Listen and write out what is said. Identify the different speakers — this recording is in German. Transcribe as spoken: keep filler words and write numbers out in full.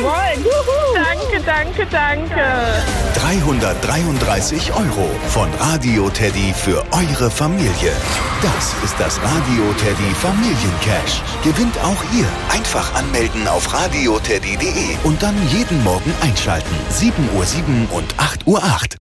Speaker 1: Moin. Juhu. Danke, danke, danke.
Speaker 2: dreihundertdreiunddreißig Euro von Radio Teddy für eure Familie. Das ist das Radio Teddy Familiencash. Gewinnt auch ihr. Einfach anmelden auf radioteddy punkt de und dann jeden Morgen einschalten. sieben Uhr sieben und acht Uhr acht.